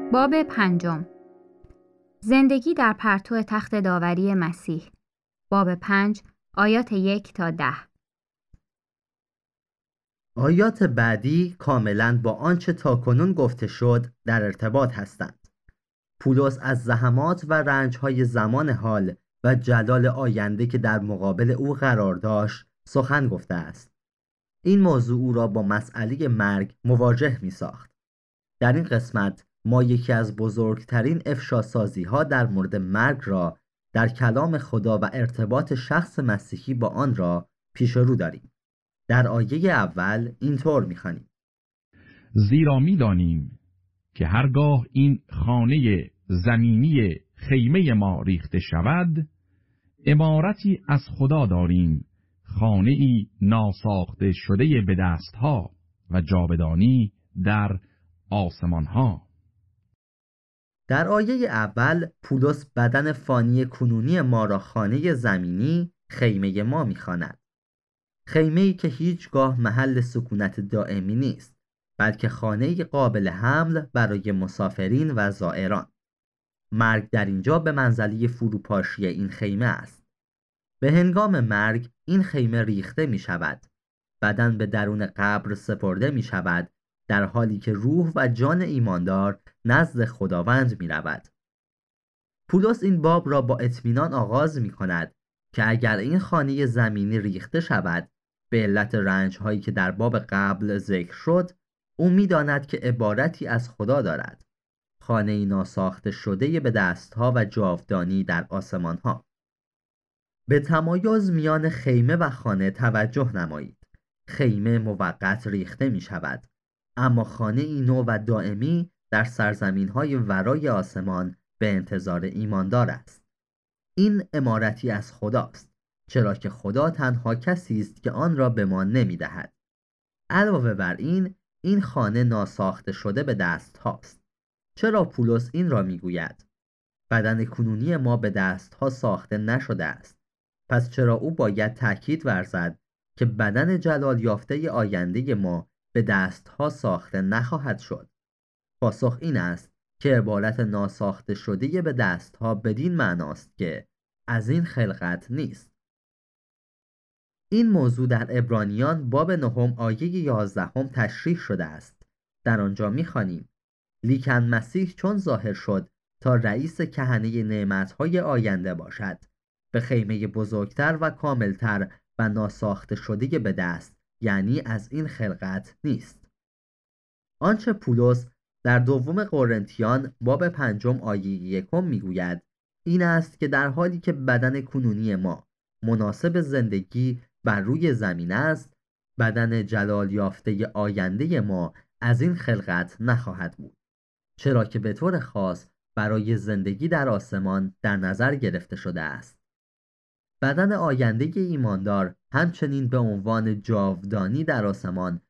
باب پنجم. زندگی در پرتو تخت داوری مسیح. باب 5 آیات 1 تا 10. آیات بعدی کاملاً با آنچه تاکنون گفته شد در ارتباط هستند. پولس از زحمات و رنج‌های زمان حال و جلال آینده که در مقابل او قرار داشت سخن گفته است. این موضوع او را با مسئله مرگ مواجه می ساخت. در این قسمت ما یکی از بزرگترین افشاسازی‌ها در مورد مرگ را در کلام خدا و ارتباط شخص مسیحی با آن را پیش رو داریم. در آیه اول اینطور می‌خوانیم: زیرا می‌دانیم که هرگاه این خانه زمینی خیمه ما ریخته شود، عمارتی از خدا داریم، خانه‌ای ناساخته شده به دستها و جاودانی در آسمانها. در آیه اول پولس بدن فانی کنونی ما را خانه زمینی خیمه ما می‌خواند. خیمه‌ای که هیچگاه محل سکونت دائمی نیست، بلکه خانه‌ای قابل حمل برای مسافرین و زائران. مرگ در اینجا به منزله فروپاشی این خیمه است. به هنگام مرگ این خیمه ریخته می شود. بدن به درون قبر سپرده می شود، در حالی که روح و جان ایماندار نزد خداوند می رود. پولس این باب را با اطمینان آغاز می کند که اگر این خانه زمینی ریخته شود به علت رنج‌هایی که در باب قبل ذکر شد، او می داند که عبارتی از خدا دارد، خانه‌ای ناساخته شده به دستها و جاودانی در آسمانها. به تمایز میان خیمه و خانه توجه نمایید. خیمه موقت ریخته می شود، اما خانه ای نو و دائمی در سرزمین‌های ورای آسمان به انتظار ایماندار است. این عمارتی از خداست، چرا که خدا تنها کسی است که آن را به ما نمی دهد. علاوه بر این خانه ناساخته شده به دست هاست. چرا پولس این را می گوید؟ بدن کنونی ما به دست ها ساخته نشده است. پس چرا او باید تأکید ورزد که بدن جلال یافته آینده ما به دست ها ساخته نخواهد شد؟ پاسخ این است که عبارت ناساخته شده به دست ها بدین معناست که از این خلقت نیست. این موضوع در عبرانیان باب 9 آیه 11 تشریح شده است. در آنجا می‌خوانیم: لیکن مسیح چون ظاهر شد تا رئیس کهنه نعمت‌های آینده باشد، به خیمه بزرگتر و کاملتر و ناساخته شده به دست، یعنی از این خلقت نیست. آنچه پولس در دوم قرنتیان باب 5 آیه 1 میگوید این است که در حالی که بدن کنونی ما مناسب زندگی بر روی زمین است، بدن جلال یافته آینده ما از این خلقت نخواهد بود، چرا که به طور خاص برای زندگی در آسمان در نظر گرفته شده است. بدن آینده ایماندار همچنین به عنوان جاودانی در آسمان